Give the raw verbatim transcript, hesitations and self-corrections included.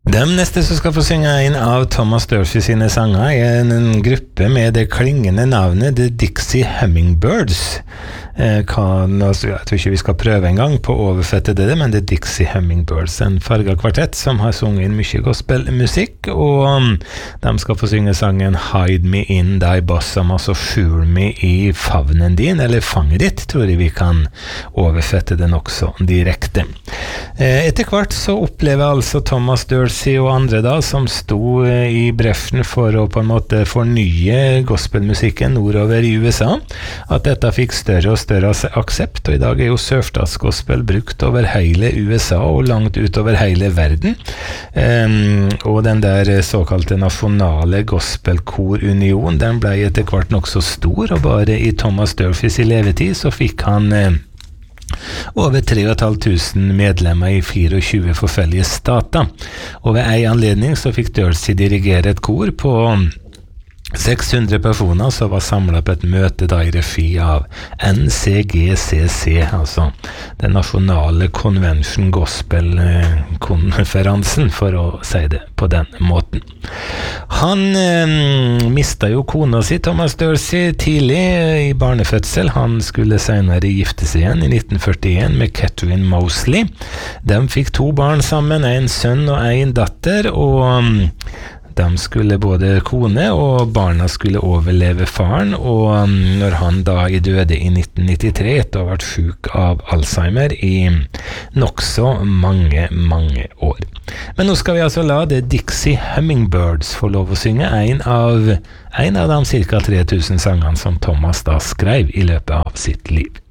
De neste som skal få synge en av Thomas Durfee sine sanger er en, en gruppe med det klingende navnet The Dixie Hummingbirds. Eh, kan, altså, jeg tror ikke vi skal prøve en gang på å oversette det, men The Dixie Hummingbirds, en farga kvartett som har sunget inn mye gospelmusikk, og um, de skal få synge sangen Hide Me in Thy Bosom, altså skjul meg i favnen din, eller fanget ditt, tror jeg vi kan oversette det nokså direkte. Eh, etter hvert så opplever altså Thomas Durfee og andre da, som sto i bresjen for å på en måte fornye gospelmusikken nordover i U S A, at dette fikk større og større aksept, og i dag er jo sørstatsgospel brukt over hele U S A og langt utover hele verden. Um, og den der såkalte nasjonale gospelkorunion, den ble etter hvert nok så stor, og bare i Thomas Durfees i levetid så fikk han eh, over tre og et halvt tusen medlemmer i tjuefire forskjellige stater. Og ved en anledning så fikk Durfee dirigere et kor på seks hundre personer som var samlet på et møte da i regi av N C G C C, altså den nasjonale Convention Gospel-konferansen, for å si det på den måten. Han eh, mistet jo kona si, Thomas Durfee, tidlig i barnefødsel. Han skulle senere gifte seg igjen i nitten førtien med Catherine Mosley. De fikk to barn sammen, en sønn og en datter, og de skulle både kone og barna skulle overleve faren, og når han da i døde i nitten nittitre etter å ha vært syk av Alzheimer i nokså mange, mange år. Men nå skal vi altså la The Dixie Hummingbirds få lov å synge en av, en av de cirka tre tusen sangene som Thomas da skrev i løpet av sitt liv.